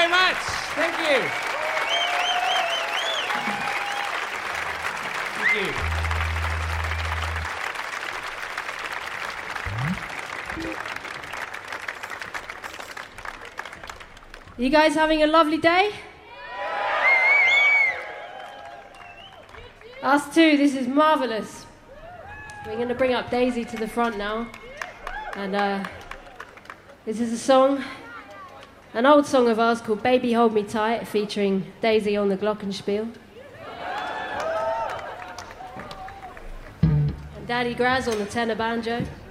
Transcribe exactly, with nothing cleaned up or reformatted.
very much. Thank you. Thank you. You guys having a lovely day? Us too, this is marvellous. We're going to bring up Daisy to the front now. And uh, this is a song, an old song of ours called Baby Hold Me Tight, featuring Daisy on the glockenspiel. And Daddy Graz on the tenor banjo.